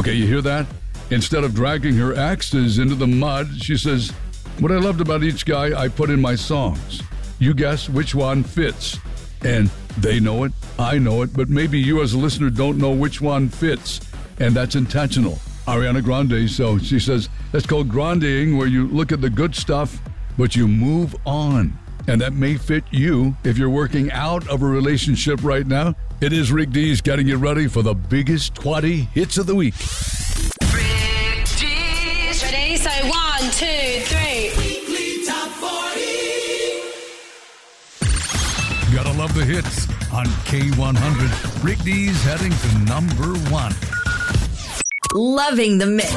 Okay, you hear that? Instead of dragging her exes into the mud, she says, what I loved about each guy I put in my songs. You guess which one fits. And they know it, I know it, but maybe you as a listener don't know which one fits. And that's intentional. Ariana Grande, so she says, that's called grandeing, where you look at the good stuff, but you move on. And that may fit you if you're working out of a relationship right now. It is Rick Dees getting you ready for the biggest 20 hits of the week. Rick Dees. Ready? So 1, 2, 3. Weekly Top 40. Gotta love the hits on K100. Rick Dees heading to number 1. Loving the mix.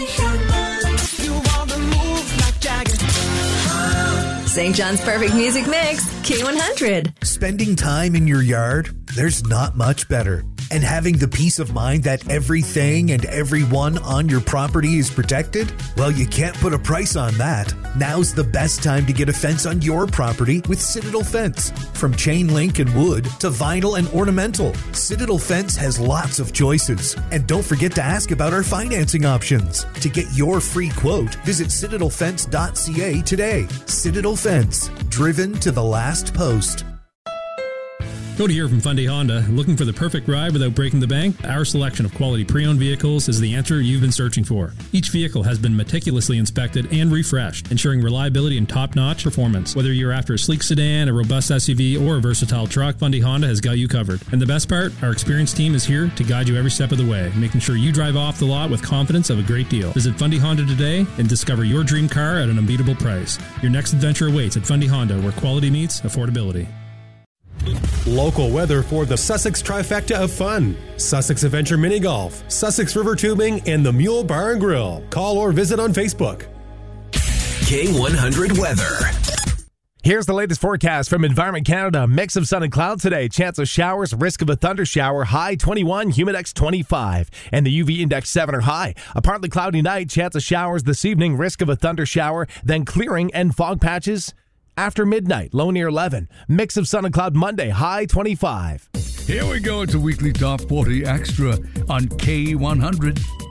St. John's Perfect Music Mix, K100. Spending time in your yard, there's not much better. And having the peace of mind that everything and everyone on your property is protected? Well, you can't put a price on that. Now's the best time to get a fence on your property with Citadel Fence. From chain link and wood to vinyl and ornamental, Citadel Fence has lots of choices. And don't forget to ask about our financing options. To get your free quote, visit citadelfence.ca today. Citadel Fence, driven to the last post. Cody here from Fundy Honda. Looking for the perfect ride without breaking the bank? Our selection of quality pre-owned vehicles is the answer you've been searching for. Each vehicle has been meticulously inspected and refreshed, ensuring reliability and top-notch performance. Whether you're after a sleek sedan, a robust SUV, or a versatile truck, Fundy Honda has got you covered. And the best part? Our experienced team is here to guide you every step of the way, making sure you drive off the lot with confidence of a great deal. Visit Fundy Honda today and discover your dream car at an unbeatable price. Your next adventure awaits at Fundy Honda, where quality meets affordability. Local weather for the Sussex trifecta of fun. Sussex Adventure Mini Golf, Sussex River Tubing, and the Mule Bar and Grill. Call or visit on Facebook. K100 weather. Here's the latest forecast from Environment Canada. Mix of sun and clouds today. Chance of showers, risk of a thunder shower. High 21, humidex 25. And the UV index 7 or high. A partly cloudy night. Chance of showers this evening. Risk of a thunder shower. Then clearing and fog patches after midnight. Low near 11. Mix of sun and cloud Monday. High 25. Here we go. It's a weekly Top 40 Extra on K100.